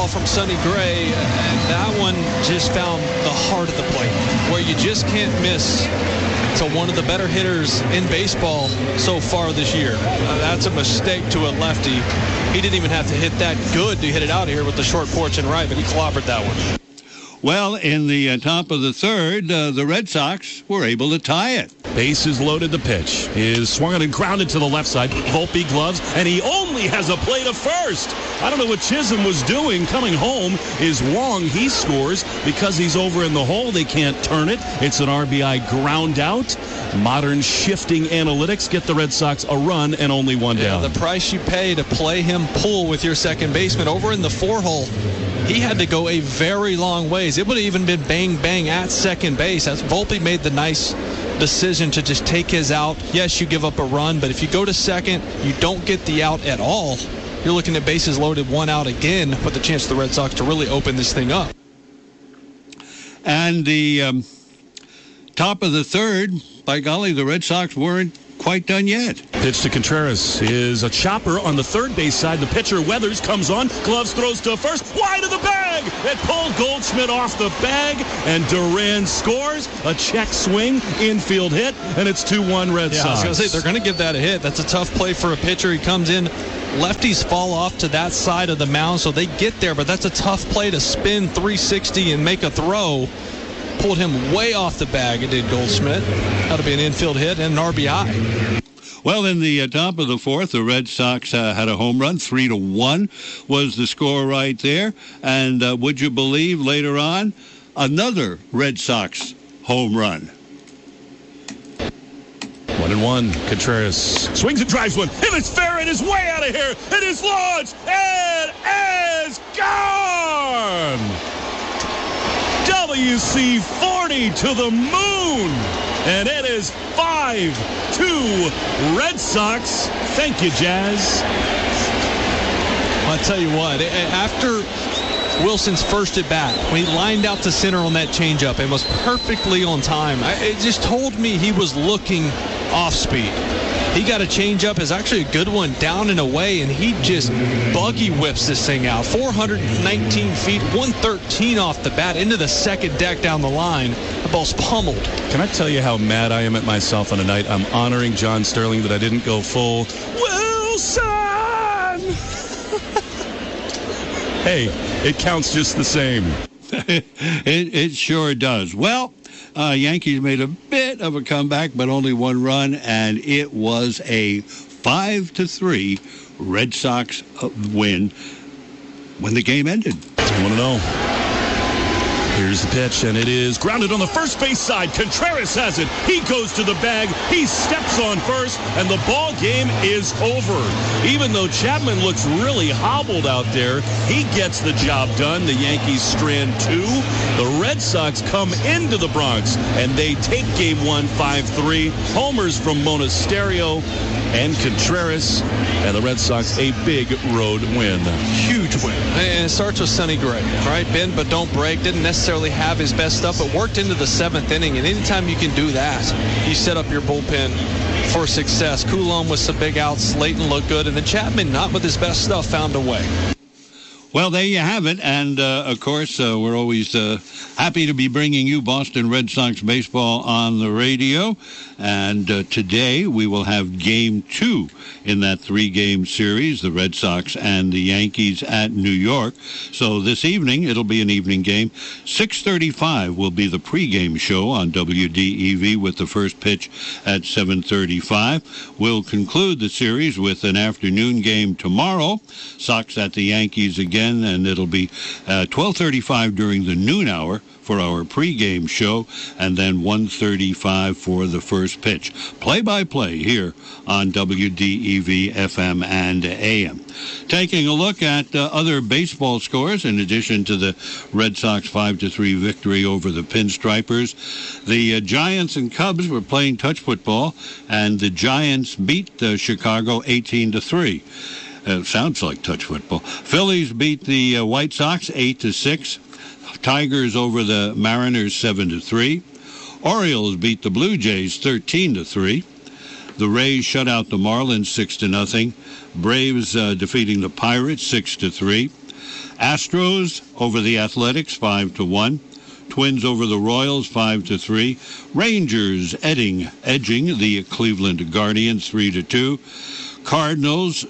from Sonny Gray, and that one just found the heart of the plate, where you just can't miss to one of the better hitters in baseball so far this year. That's a mistake to a lefty. He didn't even have to hit that good to hit it out here with the short porch and right, but he clobbered that one. Well, in the top of the third, the Red Sox were able to tie it. Bases loaded. The pitch is swung and grounded to the left side. Volpe gloves, and he only has a play to first. I don't know what Chisholm was doing. Coming home is wrong. He scores because he's over in the hole. They can't turn it. It's an RBI ground out. Modern shifting analytics get the Red Sox a run and only one down. The price you pay to play him pull with your second baseman over in the 4-hole. He had to go a very long ways. It would have even been bang at second base. As Volpe made the nice decision to just take his out. Yes, you give up a run, but if you go to second, you don't get the out at all. You're looking at bases loaded, one out again, with the chance for the Red Sox to really open this thing up. And the top of the third, by golly, the Red Sox weren't quite done yet. Pitch to Contreras is a chopper on the third base side. The pitcher Weathers comes on. Gloves throws to first. Wide of the bag. It pulled Goldschmidt off the bag, and Duran scores. A check swing, infield hit, and it's 2-1 Red Sox. I was going to say, they're going to give that a hit. That's a tough play for a pitcher. He comes in. Lefties fall off to that side of the mound, so they get there, but that's a tough play to spin 360 and make a throw. Pulled him way off the bag. It did Goldschmidt. That'll be an infield hit and an RBI. Well, in the top of the fourth, the Red Sox had a home run. 3-1 was the score right there. And would you believe later on, another Red Sox home run. 1-1. Contreras swings and drives one. And it's fair and is way out of here. It is launched. It is gone. WC-40 to the moon, and it is 5-2 Red Sox. Thank you, Jazz. I'll tell you what, after Wilson's first at bat, when he lined out to center on that changeup and was perfectly on time, it just told me he was looking off speed. He got a changeup, is actually a good one, down and away, and he just buggy whips this thing out. 419 feet, 113 off the bat, into the second deck down the line. The ball's pummeled. Can I tell you how mad I am at myself on a night I'm honoring John Sterling that I didn't go full Wilson? Hey, it counts just the same. It sure does. Well, Yankees made a bit of a comeback, but only one run, and it was a 5-3 Red Sox win when the game ended. You want to know? Here's the pitch, and it is grounded on the first base side. Contreras has it. He goes to the bag. He steps on first, and the ball game is over. Even though Chapman looks really hobbled out there, he gets the job done. The Yankees strand 2. The Red Sox come into the Bronx, and they take Game 1 5-3. Homers from Monasterio and Contreras, and the Red Sox a big road win. Huge win. And it starts with Sonny Gray, right? Bend but don't break. Didn't necessarily have his best stuff, but worked into the 7th inning. And anytime you can do that, you set up your bullpen for success. Coulomb with some big outs. Slayton looked good. And then Chapman, not with his best stuff, found a way. Well, there you have it. And, of course, we're always happy to be bringing you Boston Red Sox baseball on the radio. And today we will have Game 2 in that 3-game series, the Red Sox and the Yankees at New York. So this evening, it'll be an evening game. 6:35 will be the pregame show on WDEV with the first pitch at 7:35. We'll conclude the series with an afternoon game tomorrow. Sox at the Yankees again, and it'll be 12:35 during the noon hour for our pregame show, and then 1:35 for the first pitch. Play-by-play here on WDEV FM and AM. Taking a look at other baseball scores, in addition to the Red Sox 5-3 victory over the Pinstripers, the Giants and Cubs were playing touch football, and the Giants beat Chicago 18-3. Sounds like touch football. Phillies beat the White Sox 8-6. Tigers over the Mariners 7-3. Orioles beat the Blue Jays 13-3. The Rays shut out the Marlins 6-0. Braves defeating the Pirates 6-3. Astros over the Athletics 5-1. Twins over the Royals 5-3. Rangers edging the Cleveland Guardians 3-2. Cardinals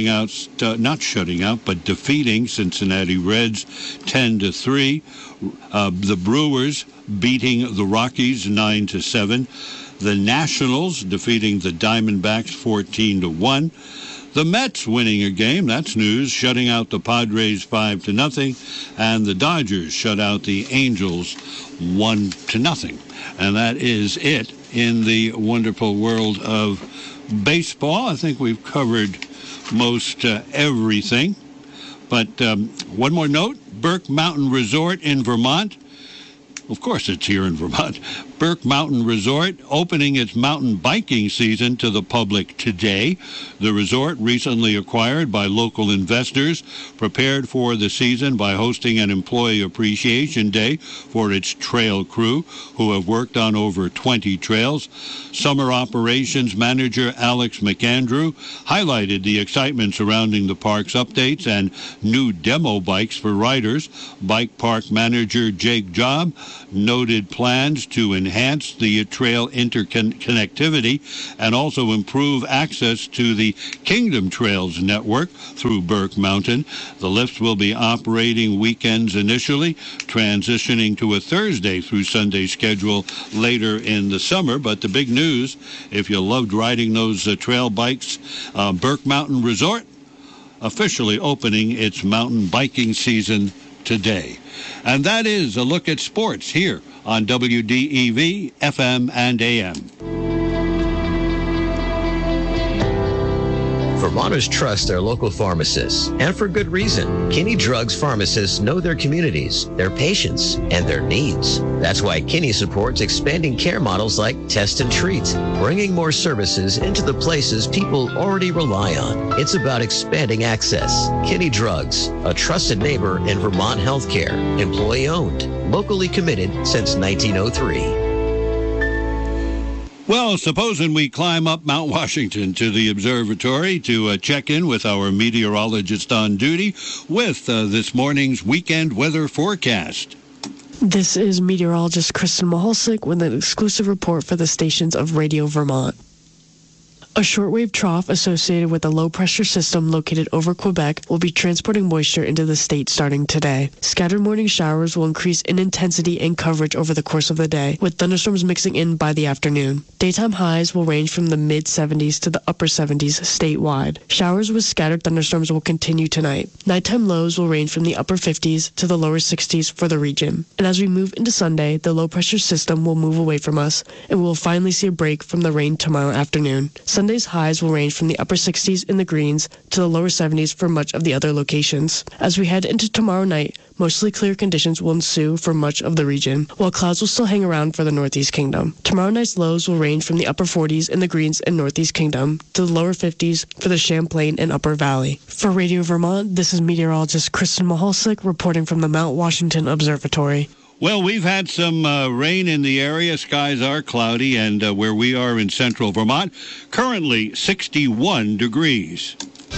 defeating Cincinnati Reds 10-3. The Brewers beating the Rockies 9-7. The Nationals defeating the Diamondbacks 14-1. The Mets winning a game, that's news, shutting out the Padres 5-0, and the Dodgers shut out the Angels 1-0. And that is it in the wonderful world of baseball. I think we've covered most everything. But one more note, Burke Mountain Resort in Vermont. Of course, it's here in Vermont. Burke Mountain Resort opening its mountain biking season to the public today. The resort, recently acquired by local investors, prepared for the season by hosting an Employee Appreciation Day for its trail crew, who have worked on over 20 trails. Summer Operations Manager Alex McAndrew highlighted the excitement surrounding the park's updates and new demo bikes for riders. Bike Park Manager Jake Job noted plans to enhance the trail interconnectivity and also improve access to the Kingdom Trails network through Burke Mountain. The lifts will be operating weekends initially, transitioning to a Thursday through Sunday schedule later in the summer. But the big news, if you loved riding those trail bikes, Burke Mountain Resort officially opening its mountain biking season today. And that is a look at sports here on WDEV, FM and AM. Vermonters trust their local pharmacists, and for good reason. Kinney Drugs pharmacists know their communities, their patients, and their needs. That's why Kinney supports expanding care models like Test and Treat, bringing more services into the places people already rely on. It's about expanding access. Kinney Drugs, a trusted neighbor in Vermont healthcare, employee-owned, locally committed since 1903. Well, supposing we climb up Mount Washington to the observatory to check in with our meteorologist on duty with this morning's weekend weather forecast. This is meteorologist Kristen Maholsick with an exclusive report for the stations of Radio Vermont. A shortwave trough associated with a low-pressure system located over Quebec will be transporting moisture into the state starting today. Scattered morning showers will increase in intensity and coverage over the course of the day, with thunderstorms mixing in by the afternoon. Daytime highs will range from the mid-70s to the upper 70s statewide. Showers with scattered thunderstorms will continue tonight. Nighttime lows will range from the upper 50s to the lower 60s for the region. And as we move into Sunday, the low-pressure system will move away from us, and we will finally see a break from the rain tomorrow afternoon. Sunday's highs will range from the upper 60s in the Greens to the lower 70s for much of the other locations. As we head into tomorrow night, mostly clear conditions will ensue for much of the region, while clouds will still hang around for the Northeast Kingdom. Tomorrow night's lows will range from the upper 40s in the Greens and Northeast Kingdom to the lower 50s for the Champlain and Upper Valley. For Radio Vermont, this is meteorologist Kristen Maholsick reporting from the Mount Washington Observatory. Well, we've had some rain in the area. Skies are cloudy, and where we are in central Vermont, currently 61 degrees.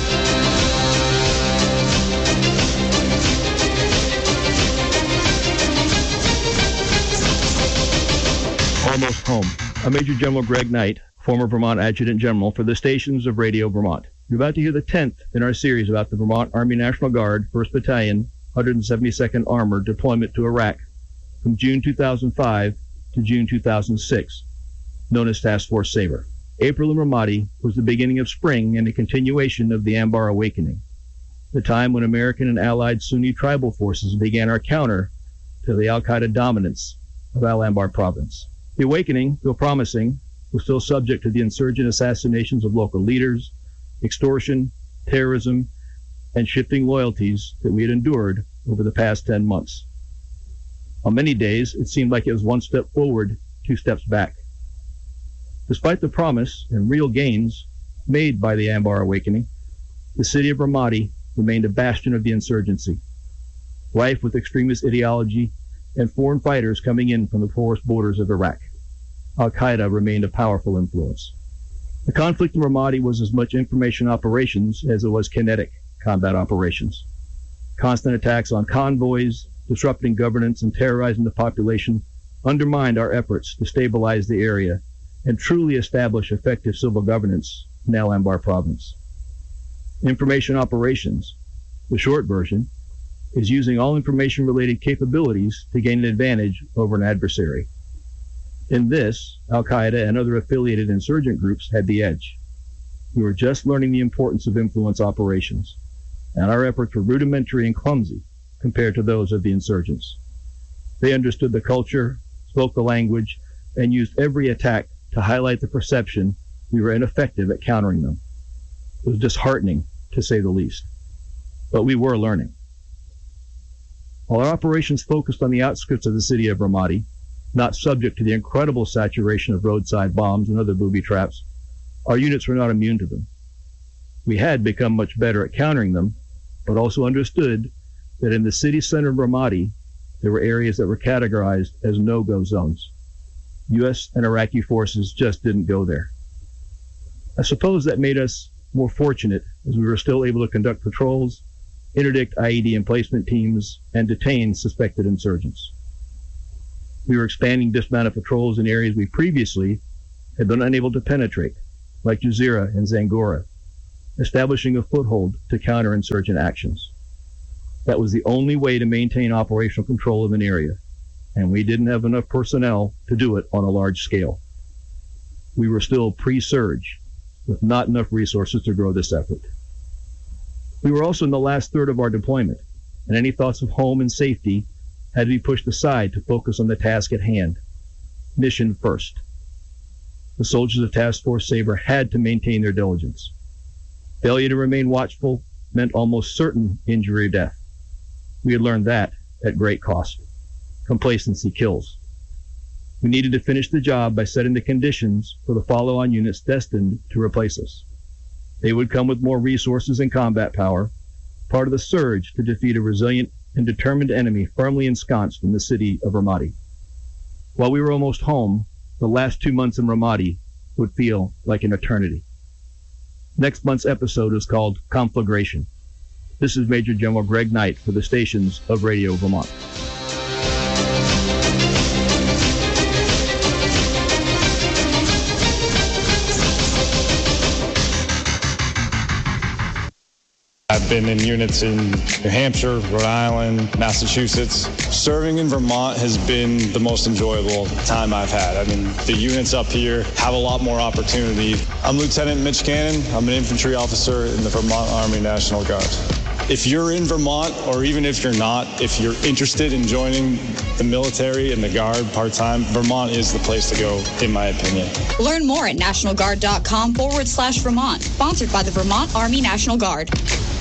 Almost home. I'm Major General Greg Knight, former Vermont Adjutant General for the stations of Radio Vermont. You're about to hear the 10th in our series about the Vermont Army National Guard, 1st Battalion, 172nd Armored deployment to Iraq from June 2005 to June 2006, known as Task Force Sabre. April in Ramadi was the beginning of spring and a continuation of the Anbar Awakening, the time when American and allied Sunni tribal forces began our counter to the al-Qaeda dominance of Al-Anbar province. The awakening, though promising, was still subject to the insurgent assassinations of local leaders, extortion, terrorism, and shifting loyalties that we had endured over the past 10 months. On many days, it seemed like it was one step forward, 2 steps back. Despite the promise and real gains made by the Anbar Awakening, the city of Ramadi remained a bastion of the insurgency, rife with extremist ideology and foreign fighters coming in from the porous borders of Iraq. Al-Qaeda remained a powerful influence. The conflict in Ramadi was as much information operations as it was kinetic combat operations. Constant attacks on convoys, disrupting governance and terrorizing the population undermined our efforts to stabilize the area and truly establish effective civil governance in Al Anbar province. Information operations, the short version, is using all information-related capabilities to gain an advantage over an adversary. In this, Al-Qaeda and other affiliated insurgent groups had the edge. We were just learning the importance of influence operations, and our efforts were rudimentary and clumsy compared to those of the insurgents. They understood the culture, spoke the language, and used every attack to highlight the perception we were ineffective at countering them. It was disheartening, to say the least. But we were learning. While our operations focused on the outskirts of the city of Ramadi, not subject to the incredible saturation of roadside bombs and other booby traps, our units were not immune to them. We had become much better at countering them, but also understood that in the city center of Ramadi, there were areas that were categorized as no-go zones. U.S. and Iraqi forces just didn't go there. I suppose that made us more fortunate as we were still able to conduct patrols, interdict IED emplacement teams, and detain suspected insurgents. We were expanding dismounted patrols in areas we previously had been unable to penetrate, like Jazeera and Zangora, establishing a foothold to counter insurgent actions. That was the only way to maintain operational control of an area, and we didn't have enough personnel to do it on a large scale. We were still pre-surge, with not enough resources to grow this effort. We were also in the last third of our deployment, and any thoughts of home and safety had to be pushed aside to focus on the task at hand. Mission first. The soldiers of Task Force Sabre had to maintain their diligence. Failure to remain watchful meant almost certain injury or death. We had learned that at great cost. Complacency kills. We needed to finish the job by setting the conditions for the follow-on units destined to replace us. They would come with more resources and combat power, part of the surge to defeat a resilient and determined enemy firmly ensconced in the city of Ramadi. While we were almost home, the last 2 months in Ramadi would feel like an eternity. Next month's episode is called Conflagration. This is Major General Greg Knight for the stations of Radio Vermont. I've been in units in New Hampshire, Rhode Island, Massachusetts. Serving in Vermont has been the most enjoyable time I've had. I mean, the units up here have a lot more opportunity. I'm Lieutenant Mitch Cannon. I'm an infantry officer in the Vermont Army National Guard. If you're in Vermont, or even if you're not, if you're interested in joining the military and the Guard part-time, Vermont is the place to go, in my opinion. Learn more at NationalGuard.com/Vermont. Sponsored by the Vermont Army National Guard.